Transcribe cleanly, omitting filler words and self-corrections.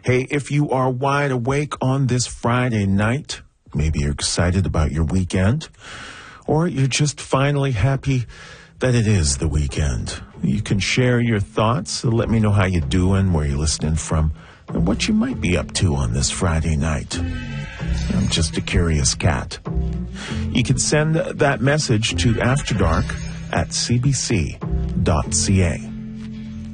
Hey, if you are wide awake on this Friday night, maybe you're excited about your weekend, or you're just finally happy that it is the weekend. You can share your thoughts. So let me know how you're doing, where you're listening from, and what you might be up to on this Friday night. I'm just a curious cat. You can send that message to afterdark@cbc.ca.